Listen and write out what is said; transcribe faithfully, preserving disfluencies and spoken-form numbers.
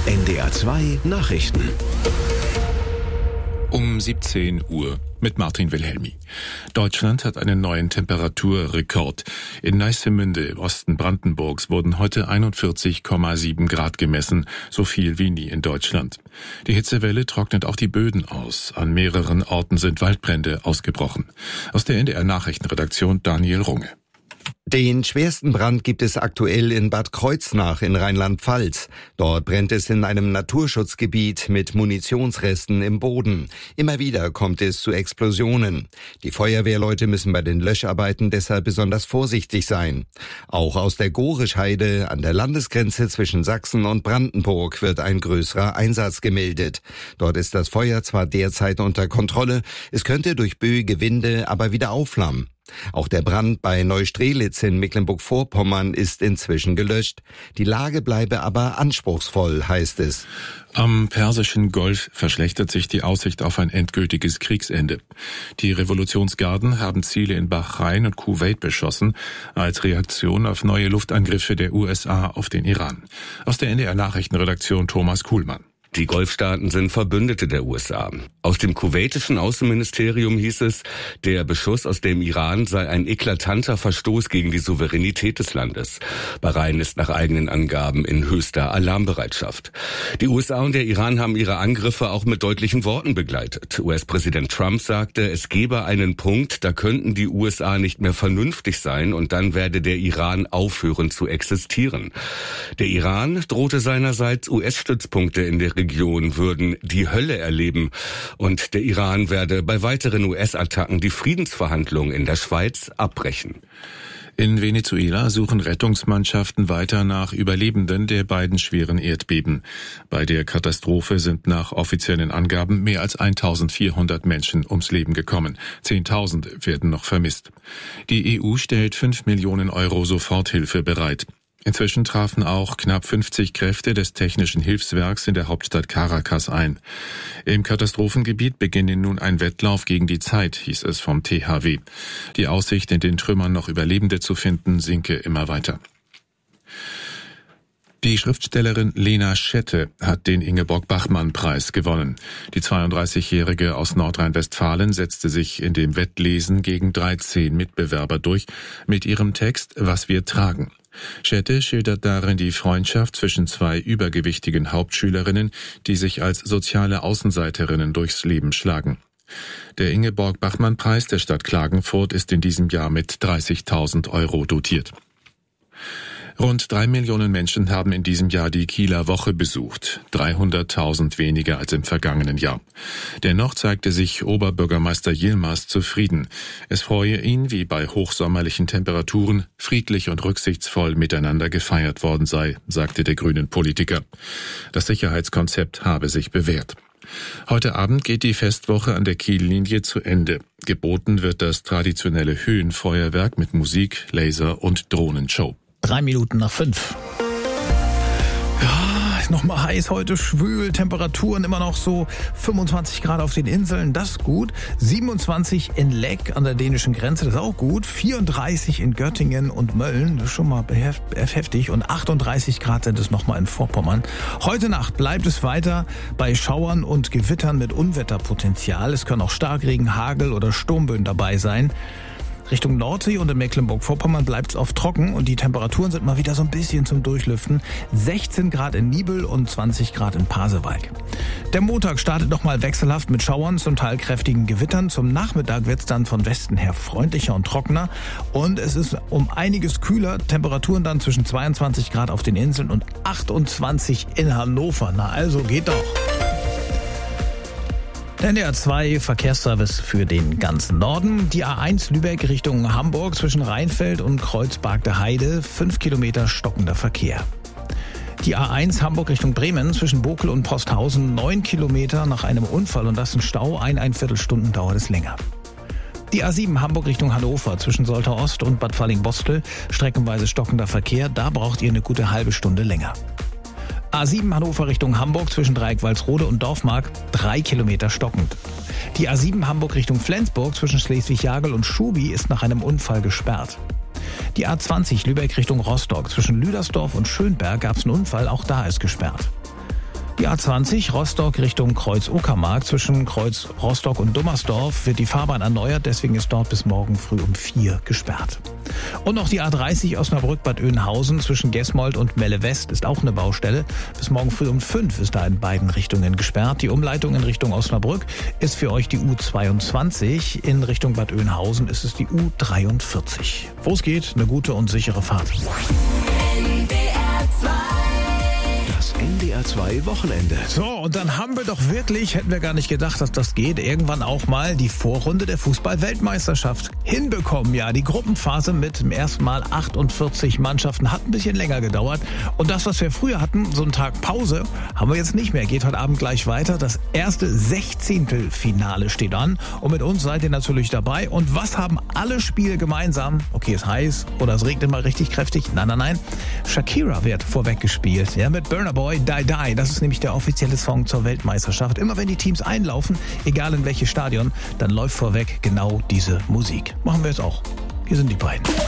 N D R zwei Nachrichten. Um siebzehn Uhr mit Martin Wilhelmi. Deutschland hat einen neuen Temperaturrekord. In Neissemünde im Osten Brandenburgs wurden heute einundvierzig Komma sieben Grad gemessen, so viel wie nie in Deutschland. Die Hitzewelle trocknet auch die Böden aus. An mehreren Orten sind Waldbrände ausgebrochen. Aus der N D R Nachrichtenredaktion Daniel Runge. Den schwersten Brand gibt es aktuell in Bad Kreuznach in Rheinland-Pfalz. Dort brennt es in einem Naturschutzgebiet mit Munitionsresten im Boden. Immer wieder kommt es zu Explosionen. Die Feuerwehrleute müssen bei den Löscharbeiten deshalb besonders vorsichtig sein. Auch aus der Gorischheide an der Landesgrenze zwischen Sachsen und Brandenburg wird ein größerer Einsatz gemeldet. Dort ist das Feuer zwar derzeit unter Kontrolle, es könnte durch böige Winde aber wieder aufflammen. Auch der Brand bei Neustrelitz in Mecklenburg-Vorpommern ist inzwischen gelöscht. Die Lage bleibe aber anspruchsvoll, heißt es. Am Persischen Golf verschlechtert sich die Aussicht auf ein endgültiges Kriegsende. Die Revolutionsgarden haben Ziele in Bahrain und Kuwait beschossen, als Reaktion auf neue Luftangriffe der U S A auf den Iran. Aus der N D R Nachrichtenredaktion Thomas Kuhlmann. Die Golfstaaten sind Verbündete der U S A. Aus dem kuwaitischen Außenministerium hieß es, der Beschuss aus dem Iran sei ein eklatanter Verstoß gegen die Souveränität des Landes. Bahrain ist nach eigenen Angaben in höchster Alarmbereitschaft. Die U S A und der Iran haben ihre Angriffe auch mit deutlichen Worten begleitet. U S-Präsident Trump sagte, es gebe einen Punkt, da könnten die U S A nicht mehr vernünftig sein und dann werde der Iran aufhören zu existieren. Der Iran drohte seinerseits U S-Stützpunkte in der Region würden die Hölle erleben und der Iran werde bei weiteren U S-Attacken die Friedensverhandlungen in der Schweiz abbrechen. In Venezuela suchen Rettungsmannschaften weiter nach Überlebenden der beiden schweren Erdbeben. Bei der Katastrophe sind nach offiziellen Angaben mehr als eintausendvierhundert Menschen ums Leben gekommen. Zehntausend werden noch vermisst. Die E U stellt fünf Millionen Euro Soforthilfe bereit. Inzwischen trafen auch knapp fünfzig Kräfte des Technischen Hilfswerks in der Hauptstadt Caracas ein. Im Katastrophengebiet beginne nun ein Wettlauf gegen die Zeit, hieß es vom T H W. Die Aussicht, in den Trümmern noch Überlebende zu finden, sinke immer weiter. Die Schriftstellerin Lena Schette hat den Ingeborg-Bachmann-Preis gewonnen. Die zweiunddreißigjährige aus Nordrhein-Westfalen setzte sich in dem Wettlesen gegen dreizehn Mitbewerber durch mit ihrem Text »Was wir tragen«. Schette schildert darin die Freundschaft zwischen zwei übergewichtigen Hauptschülerinnen, die sich als soziale Außenseiterinnen durchs Leben schlagen. Der Ingeborg-Bachmann-Preis der Stadt Klagenfurt ist in diesem Jahr mit dreißigtausend Euro dotiert. Rund drei Millionen Menschen haben in diesem Jahr die Kieler Woche besucht, dreihunderttausend weniger als im vergangenen Jahr. Dennoch zeigte sich Oberbürgermeister Yilmaz zufrieden. Es freue ihn, wie bei hochsommerlichen Temperaturen friedlich und rücksichtsvoll miteinander gefeiert worden sei, sagte der grünen Politiker. Das Sicherheitskonzept habe sich bewährt. Heute Abend geht die Festwoche an der Kiellinie zu Ende. Geboten wird das traditionelle Höhenfeuerwerk mit Musik, Laser und Drohnenshow. Drei Minuten nach fünf. Ja, ist noch mal heiß heute, schwül, Temperaturen immer noch so fünfundzwanzig Grad auf den Inseln, das ist gut. siebenundzwanzig in Leck an der dänischen Grenze, das ist auch gut. vierunddreißig in Göttingen und Mölln, das ist schon mal heftig. Und achtunddreißig Grad sind es noch mal in Vorpommern. Heute Nacht bleibt es weiter bei Schauern und Gewittern mit Unwetterpotenzial. Es können auch Starkregen, Hagel oder Sturmböen dabei sein. Richtung Nordsee und in Mecklenburg-Vorpommern bleibt es oft trocken und die Temperaturen sind mal wieder so ein bisschen zum Durchlüften. sechzehn Grad in Nibel und zwanzig Grad in Pasewalk. Der Montag startet nochmal wechselhaft mit Schauern, zum Teil kräftigen Gewittern. Zum Nachmittag wird es dann von Westen her freundlicher und trockener und es ist um einiges kühler. Temperaturen dann zwischen zweiundzwanzig Grad auf den Inseln und achtundzwanzig in Hannover. Na also geht doch. Der N D R zwei Verkehrsservice für den ganzen Norden. Die A eins Lübeck Richtung Hamburg zwischen Rheinfeld und Kreuzberg der Heide. Fünf Kilometer stockender Verkehr. Die A eins Hamburg Richtung Bremen zwischen Bokel und Posthausen. Neun Kilometer nach einem Unfall und das ist ein Stau. Ein, ein Viertelstunden dauert es länger. Die A sieben Hamburg Richtung Hannover zwischen Soltau Ost und Bad Falling-Bostel. Streckenweise stockender Verkehr. Da braucht ihr eine gute halbe Stunde länger. A sieben Hannover Richtung Hamburg zwischen Dreieck-Walsrode und Dorfmark, drei Kilometer stockend. Die A sieben Hamburg Richtung Flensburg zwischen Schleswig-Jagel und Schubi ist nach einem Unfall gesperrt. Die A zwanzig Lübeck Richtung Rostock zwischen Lüdersdorf und Schönberg gab es einen Unfall, auch da ist gesperrt. Die A zwanzig Rostock Richtung Kreuz-Uckermark. Zwischen Kreuz Rostock und Dummersdorf wird die Fahrbahn erneuert. Deswegen ist dort bis morgen früh um vier gesperrt. Und noch die A dreißig Osnabrück-Bad Oeynhausen zwischen Gesmold und Melle West ist auch eine Baustelle. Bis morgen früh um fünf ist da in beiden Richtungen gesperrt. Die Umleitung in Richtung Osnabrück ist für euch die U zweiundzwanzig. In Richtung Bad Oeynhausen ist es die U dreiundvierzig. Wo es geht, eine gute und sichere Fahrt. Das N D R zwei Wochenende. So, und dann haben wir doch wirklich, hätten wir gar nicht gedacht, dass das geht, irgendwann auch mal die Vorrunde der Fußball-Weltmeisterschaft hinbekommen. Ja, die Gruppenphase mit dem ersten Mal achtundvierzig Mannschaften hat ein bisschen länger gedauert. Und das, was wir früher hatten, so einen Tag Pause, haben wir jetzt nicht mehr. Geht heute Abend gleich weiter. Das erste Sechzehntelfinale steht an. Und mit uns seid ihr natürlich dabei. Und was haben alle Spiele gemeinsam? Okay, es ist heiß oder es regnet mal richtig kräftig. Nein, nein, nein. Shakira wird vorweg gespielt. Ja, mit Burna Boy, Die Die. Das ist nämlich der offizielle Song zur Weltmeisterschaft. Immer wenn die Teams einlaufen, egal in welches Stadion, dann läuft vorweg genau diese Musik. Machen wir jetzt auch. Hier sind die beiden.